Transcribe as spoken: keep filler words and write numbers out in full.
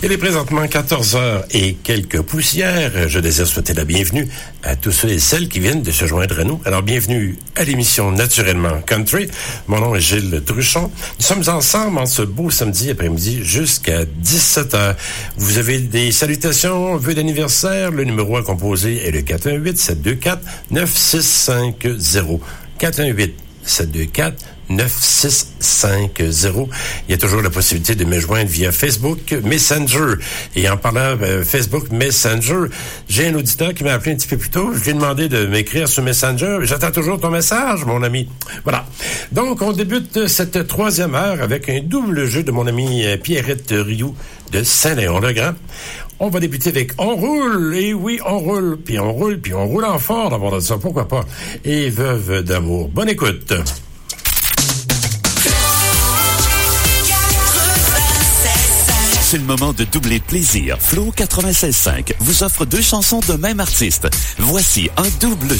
Il est présentement quatorze heures et quelques poussières. Je désire souhaiter la bienvenue à tous ceux et celles qui viennent de se joindre à nous. Alors, bienvenue à l'émission Naturellement Country. Mon nom est Gilles Truchon. Nous sommes ensemble en ce beau samedi après-midi jusqu'à dix-sept heures. Vous avez des salutations, vœux d'anniversaire. Le numéro à composer est le quatre un huit, sept deux quatre, neuf six cinq zéro. quatre un huit, sept deux quatre, neuf six cinq zéro. Il y a toujours la possibilité de me joindre via Facebook Messenger. Et en parlant euh, Facebook Messenger, j'ai un auditeur qui m'a appelé un petit peu plus tôt. Je lui ai demandé de m'écrire sur Messenger. J'attends toujours ton message, mon ami. Voilà. Donc, on débute cette troisième heure avec un double jeu de mon ami euh, Pierrette Rioux de Saint-Léon-le-Grand. On va débuter avec On roule, et oui, on roule, puis on roule, puis on roule en fort d'abord de ça, pourquoi pas. Et Veuve d'amour. Bonne écoute. C'est le moment de doubler de plaisir. Flo quatre-vingt-seize cinq vous offre deux chansons de même artiste. Voici un double